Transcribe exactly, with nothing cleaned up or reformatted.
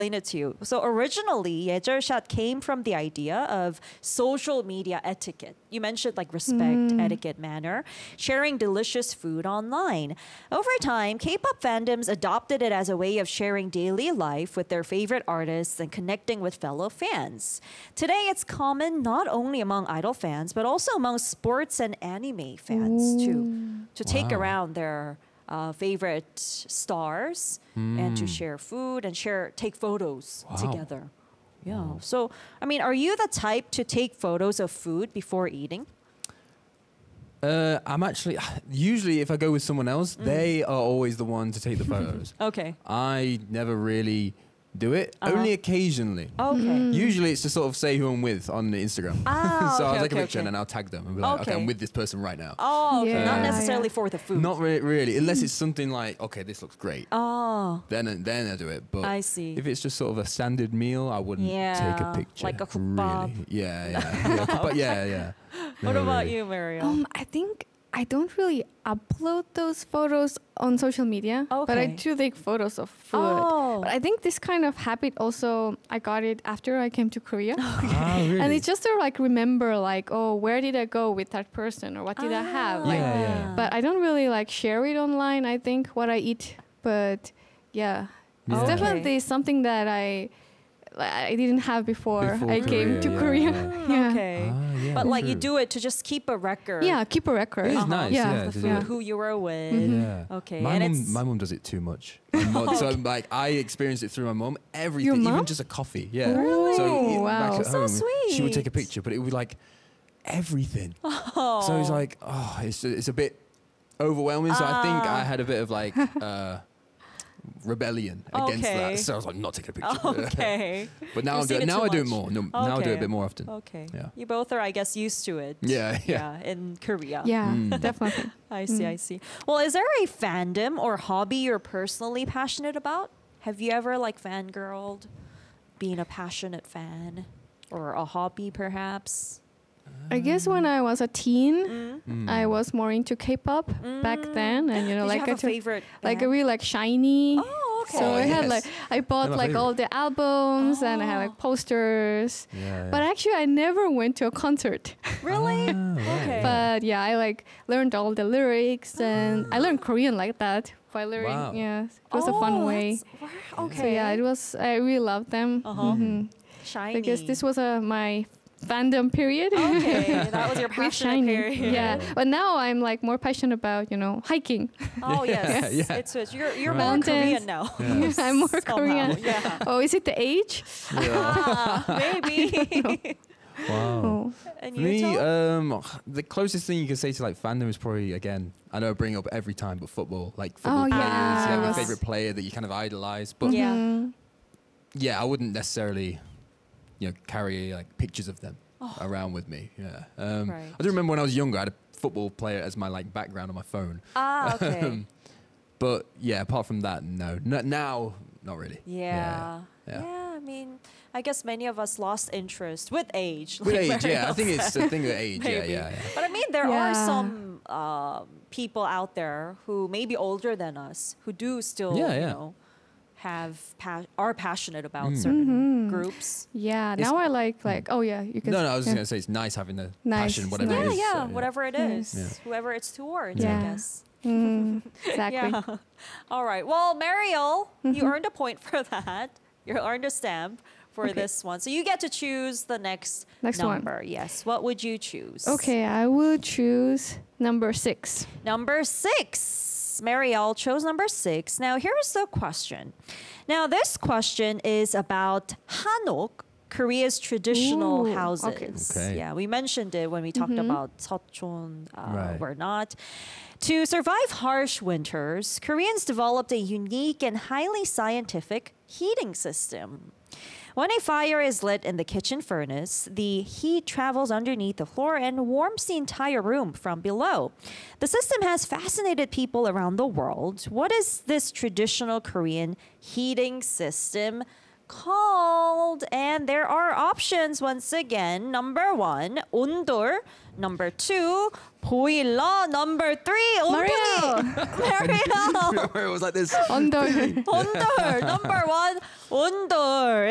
explain it to you. So originally, 예절샷 came from the idea of social media etiquette. You mentioned like respect, etiquette, manner, sharing delicious food online. Over time, K-pop fandoms adopted it as a way of sharing daily life with their favorite artists and connecting with fellow fans. Today, it's common not only among idol fans, but also among sports and anime fans too, to take Wow. around their uh, favorite stars and to share food and share take photos Wow. together. Yeah. So, I mean, are you the type to take photos of food before eating? Uh, I'm actually usually if I go with someone else, Mm. they are always the one to take the photos. Okay. I never really do it. Uh-huh. Only occasionally. Okay. Usually it's to sort of say who I'm with on the Instagram. Ah, so I'll okay, take a okay, picture okay. and then I'll tag them and be like, okay, Okay. I'm with this person right now. Oh, okay. Yeah. Not Yeah. necessarily for the food. Not re- really, unless it's something like, okay, this looks great. Oh, Then then I do it. But I see. if it's just sort of a standard meal, I wouldn't take a Yeah, picture. like a 국밥. Really. Yeah, yeah. yeah, but yeah, yeah. what No, about really. you, Mariel? Um, I think I don't really upload those photos on social media, but I Okay. do take photos of food. Oh. But I think this kind of habit also I got it after I came to Korea. Ah, really? And it's just to like remember like, oh, where did I go with that person or what did I have? Like, Yeah, yeah. but I don't really like share it online, I think, what I eat. But yeah, it's Yeah. definitely something that I like, I didn't have before, Before I came Korea, to yeah, Korea. yeah. Yeah. Okay. Ah, yeah, But like you true. do it to just keep a record. Yeah, keep a record. It is Uh-huh. nice, Yeah. yeah. The to food, do it. who you were with. Yeah. Okay, My and mum, it's- my mum does it too much. My mum- so like I experienced it through my mum. Everything, Your mum? even just a coffee. Yeah. Really? So e- Wow. back at So home, she would take a sweet. picture, but it would be like everything. Oh. So it's like, oh, it's it's a bit overwhelming. So I think I Ah. had a bit of like uh, rebellion against Okay. that. So I was like, not taking a picture. Okay. But now You've I'm seen doing. it Now too I do it much. more. No, Now I do it Okay. a bit more often. Okay. Yeah. You both are, I guess, used to it. Yeah, yeah. Yeah, in Korea. Yeah, Mm. definitely. I see, I see. Well, is there a fandom or hobby you're personally passionate about? Have you ever like fangirled, being a passionate fan, or a hobby perhaps? I guess when I was a teen, Mm. Mm. I was more into K-pop back then, and you know, Did like you have I a took- favorite? like I band? really like Shiny. Oh, okay. So Oh, I had yes. like I bought They're my like all the albums and I had like posters. Yeah, yeah. But actually, I never went to a concert. Really? Ah, right. Okay. But yeah, I like learned all the lyrics and I learned Korean like that by learning. Wow. Yeah, it was a fun Oh, way. that's- wow, Okay. So yeah, it was. I really loved them. Uh-huh. Mhm. Shiny. I guess this was uh, my fandom period. Okay, that was your With passionate Shiny. period. Yeah, but now I'm like more passionate about you know hiking. Oh yes, Yeah. it's it's you're you're Right. more Mountains. Korean now. Yeah. I'm more Somehow, Korean. Yeah. Oh, is it the age? Ah, maybe. Wow. Oh. And For you me, Tom? um, the closest thing you can say to like fandom is probably again. I know I bring it up every time, but football, like football Oh, players, yeah. you have a Yes. favorite player that you kind of idolize. But Yeah. Mhm. yeah, I wouldn't necessarily, you know, carry like pictures of them around with me. Yeah. Um, Right. I do remember when I was younger, I had a football player as my like background on my phone. Ah, okay. Um, but yeah, apart from that, no. N- now, not really. Yeah. Yeah. Yeah. I mean, I guess many of us lost interest with age. With like age, yeah. I Mariel think it's said. the thing with age. Yeah, Maybe. yeah, yeah. But I mean, there are Yeah. some um, people out there who may be older than us who do still, Yeah, you yeah. know, have pa- are passionate about Mm. certain Mhm. groups. Yeah. It's- Now I like like oh yeah you can. No, no, I was yeah. just gonna say it's nice having the Nice, passion, whatever Yeah, it is. yeah, so, whatever it Yes. is, Yeah. whoever it's towards, I Yeah. guess. Mm, exactly. Yeah. All right. Well, Mariel, you Mhm. earned a point for that. You earned a stamp for Okay. this one. So you get to choose the next, Next one. number. Yes. What would you choose? Okay, I will choose number six. Number six. Marielle chose number six. Now, here's the question. Now, this question is about Hanok, Korea's traditional Ooh, houses. okay. Okay. Yeah, we mentioned it when we talked about Seocheon uh, Right. or not. To survive harsh winters, Koreans developed a unique and highly scientific heating system. When a fire is lit in the kitchen furnace, the heat travels underneath the floor and warms the entire room from below. The system has fascinated people around the world. What is this traditional Korean heating system called? And there are options once again. Number one, 온돌. Number two, 보일러. Number three, 온돌이. Mariel. Where it was like this. Under. 온돌. Number one, 온돌.